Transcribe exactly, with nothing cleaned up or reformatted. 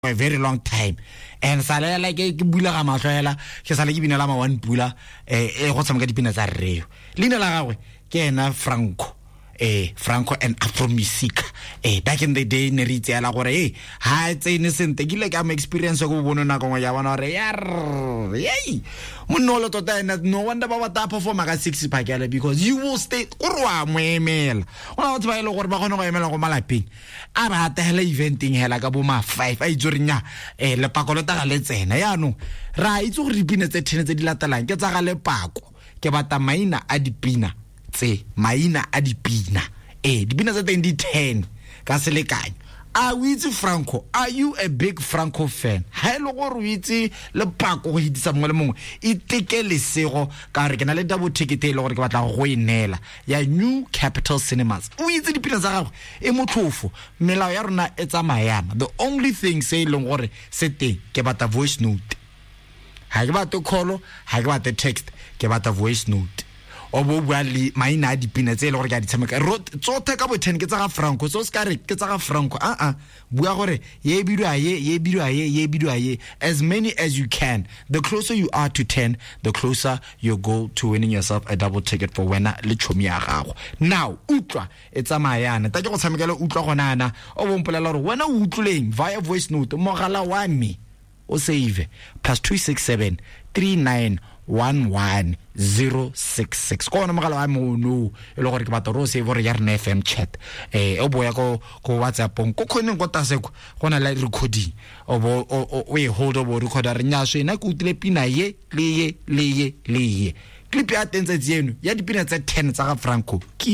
a very long time. And sale like ke bula ga mahloela ke sale ke binela ma one bula eh e go tsameka dipina tsa reo lina la gagwe ke ena Franco eh Franco and Afro Music eh back in the day ne re itse ala gore eh ha tsene sente ke like am experience go bona na go ya bona re yar yey monolo tota ena no wonder ba ba perform ka six pack yale because you will stay o rwa moemela ona batho ba ile gore ba gone go emela go malapeng a ba tela eventing hela ka bo ma five a itsorinya eh le pakolo ta ga le tsena ya no ra itse go dipina tse ten tse di latelang ke tsa ga le pako ke bata maina a dipina tse maina a dipina eh dipina tse di ten ka selekanyo a witse Franco, are you a big Franco fan? Ha lo go witse le pako go hitisa mongwe le mongwe e tekele sego ka re ke na le double ticket e le gore ke batla go inela ya New Capital Cinemas o itse dipina tsa gago e motlhofo melao ya rona e tsamayana. The only thing say le gore se teng ke batla voice note, ha ke batla call, ha ke batla text, ke batla voice note o bo bua le maina a dipina tse le gore ke a di tshameka tsote ka bo ten ke tsa ga Franco so ska re ke tsa ga Franco a a bua gore ye bidwa ye ye bidwa ye ye bidwa ye as many as you can. The closer you are to ten, the closer you go to winning yourself a double ticket for wena le chomi ya gago. Now utlwa e tsamayana ta ke go tshamekela utlwa gona na o bo mpolela gore wena o utloleng via voice note mogala wa me o save plus two six seven three nine one one zero six six ko na mogala wa mo no e le gore ke batla ro save re ya rena F M chat eh o boya ko ko WhatsApp ko khone go taseko go na la recording o bo o e hold o bo recorder nya so ena ku tile pina ye le ye le ye le ye clip ya tentse tseno ya dipina tsa ten tsa ga Franco.